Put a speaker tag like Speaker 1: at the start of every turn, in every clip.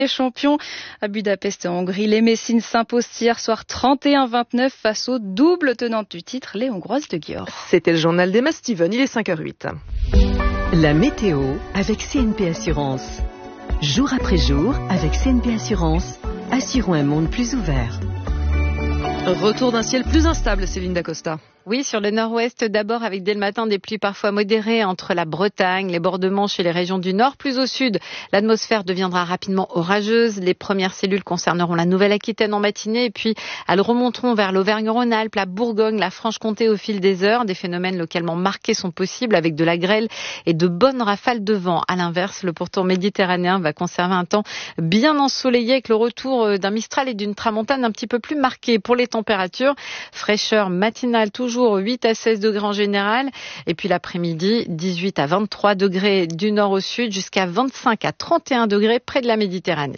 Speaker 1: Les champions à Budapest en Hongrie, les Messines s'imposent hier soir 31-29 face aux doubles tenantes du titre, les Hongroises de Győr.
Speaker 2: C'était le journal d'Emma Steven, il est 5h08.
Speaker 3: La météo avec CNP Assurance. Jour après jour, avec CNP Assurance, assurons un monde plus ouvert.
Speaker 2: Retour d'un ciel plus instable, Céline Dacosta.
Speaker 4: Oui, sur le nord-ouest, d'abord avec dès le matin des pluies parfois modérées entre la Bretagne, les bords de Manche et les régions du nord. Plus au sud, l'atmosphère deviendra rapidement orageuse. Les premières cellules concerneront la Nouvelle-Aquitaine en matinée et puis elles remonteront vers l'Auvergne-Rhône-Alpes, la Bourgogne, la Franche-Comté au fil des heures. Des phénomènes localement marqués sont possibles avec de la grêle et de bonnes rafales de vent. À l'inverse, le pourtour méditerranéen va conserver un temps bien ensoleillé avec le retour d'un Mistral et d'une tramontane un petit peu plus marquée. Pour les températures, fraîcheur matinale toujours 8 à 16 degrés en général. Et puis l'après-midi, 18 à 23 degrés du nord au sud jusqu'à 25 à 31 degrés près de la Méditerranée.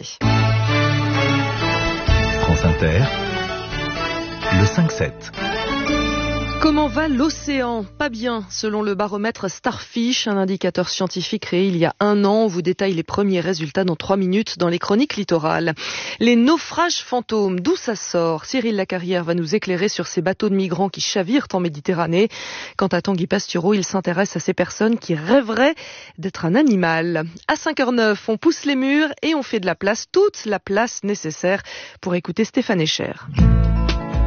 Speaker 5: France Inter, le 5-7.
Speaker 2: Comment va l'océan ? Pas bien, selon le baromètre Starfish, un indicateur scientifique créé il y a 1 an. On vous détaille les premiers résultats dans 3 minutes dans les chroniques littorales. Les naufrages fantômes, d'où ça sort ? Cyril Lacarrière va nous éclairer sur ces bateaux de migrants qui chavirent en Méditerranée. Quant à Tanguy Pastureau, il s'intéresse à ces personnes qui rêveraient d'être un animal. À 5h09, on pousse les murs et on fait de la place, toute la place nécessaire pour écouter Stéphane Echer.